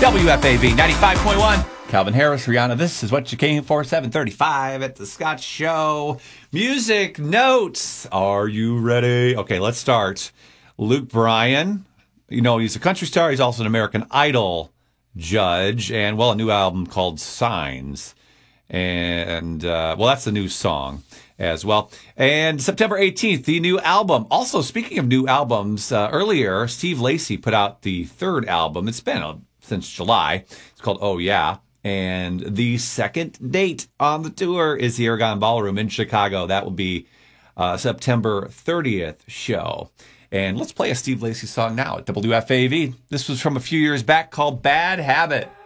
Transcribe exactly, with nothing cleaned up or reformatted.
W F A V ninety-five point one. Calvin Harris, Rihanna, this is what you came for. seven thirty-five at the Scott Show. Music notes. Are you ready? Okay, let's start. Luke Bryan. You know, he's a country star. He's also an American Idol judge. And, well, a new album called Signs. And, uh, well, that's the new song as well. And September eighteenth, the new album. Also, speaking of new albums, uh, earlier, Steve Lacy put out the third album. It's been a, since July. It's called Oh Yeah. And the second date on the tour is the Aragon Ballroom in Chicago. That will be uh, September thirtieth show. And let's play a Steve Lacy song now at W F A V. This was from a few years back called Bad Habit.